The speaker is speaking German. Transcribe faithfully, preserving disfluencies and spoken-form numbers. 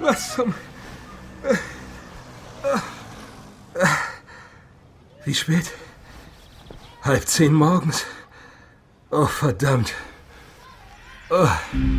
Was zum... Wie spät? Halb zehn morgens. Oh, verdammt. Oh.